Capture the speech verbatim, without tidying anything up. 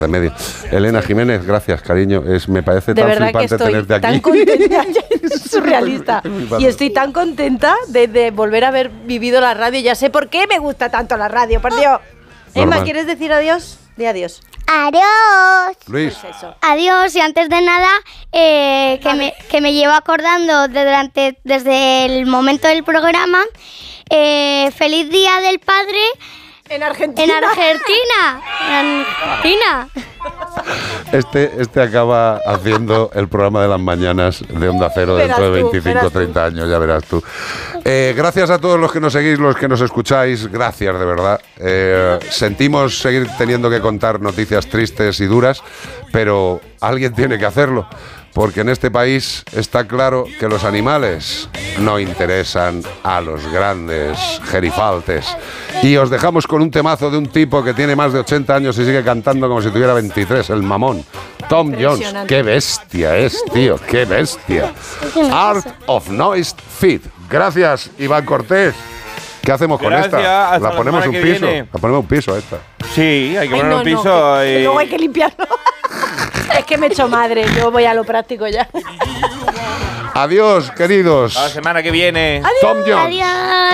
de medio. Elena Jiménez, gracias, cariño. Es, me parece de tan verdad flipante que estoy tenerte aquí. tan contenta, es surrealista. Y estoy tan contenta de, de volver a haber vivido la radio. Ya sé por qué me gusta tanto la radio, por Dios. Emma, ¿quieres decir adiós? Di adiós. Adiós. Luis. Pues eso. Adiós, y antes de nada, eh, que, me, que me llevo acordando de durante, desde el momento del programa, eh, feliz Día del Padre. En Argentina. En Argentina. En Argentina. Este, este acaba haciendo el programa de las mañanas de Onda Cero Verás dentro de tú, veinticinco o verás treinta años, ya verás tú. Eh, gracias a todos los que nos seguís, los que nos escucháis, gracias de verdad. Eh, sentimos seguir teniendo que contar noticias tristes y duras, pero alguien tiene que hacerlo. Porque en este país está claro que los animales no interesan a los grandes gerifaltes. Y os dejamos con un temazo de un tipo que tiene más de ochenta años y sigue cantando como si tuviera veintitrés, el mamón. Tom Jones, qué bestia es, tío, qué bestia. Art of Noise Fit. Gracias, Iván Cortés. ¿Qué hacemos con Gracias, esta? hasta La ponemos la un semana que piso. viene. La ponemos un piso a esta. Sí, hay que Ay, poner no, un piso no, que, y... que luego hay que limpiarlo. Es que me he hecho madre, yo voy a lo práctico ya. Adiós, queridos. La semana que viene. Tom Jones. Adiós.